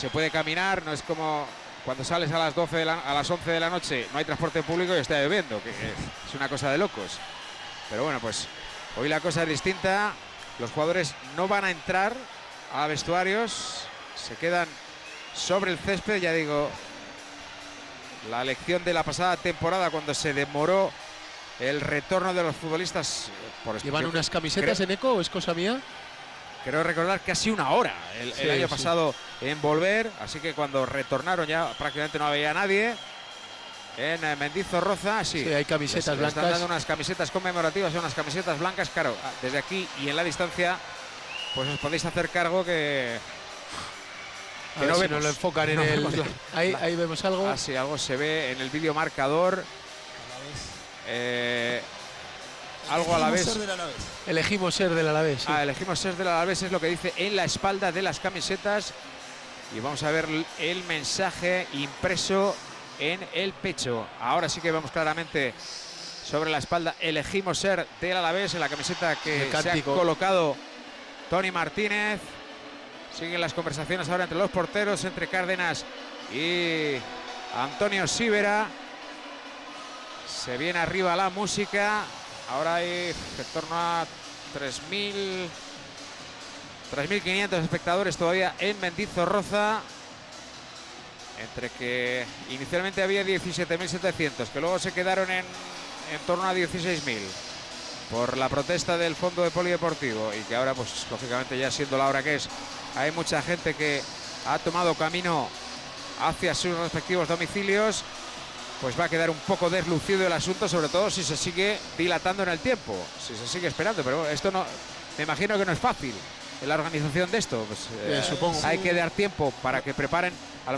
se puede caminar, no es como cuando sales a las 12 a las 11 de la noche, no hay transporte público y está lloviendo, que es una cosa de locos. Pero bueno, pues hoy la cosa es distinta. Los jugadores no van a entrar a vestuarios, se quedan sobre el césped. Ya digo, la lección de la pasada temporada, cuando se demoró el retorno de los futbolistas. ¿Llevan unas camisetas en Eco o es cosa mía? Creo recordar casi una hora el año pasado en volver, así que cuando retornaron ya prácticamente no había nadie. En Mendizorroza, sí, hay camisetas blancas. Están dando unas camisetas conmemorativas, unas camisetas blancas. Claro, desde aquí y en la distancia, pues os podéis hacer cargo que no vemos. Si nos lo enfocan en el... Ahí vemos algo. Ah, sí, algo se ve en el vídeo marcador. Algo a la vez. Elegimos ser del Alavés. Sí. Elegimos ser del Alavés es lo que dice en la espalda de las camisetas. Y vamos a ver el mensaje impreso en el pecho. Ahora sí que vemos claramente sobre la espalda: elegimos ser del Alavés, en la camiseta que se ha colocado Toni Martínez. Siguen las conversaciones ahora entre los porteros, entre Cárdenas y Antonio Sivera. Se viene arriba la música. Ahora hay en torno a 3.500 espectadores todavía en Mendizorroza. Entre que inicialmente había 17.700, que luego se quedaron en torno a 16.000 por la protesta del fondo de polideportivo, y que ahora, pues lógicamente, ya siendo la hora que es, hay mucha gente que ha tomado camino hacia sus respectivos domicilios. Pues va a quedar un poco deslucido el asunto, sobre todo si se sigue dilatando en el tiempo, si se sigue esperando. Pero esto no, me imagino que no es fácil en la organización de esto. Pues, supongo. Hay que dar tiempo para que preparen.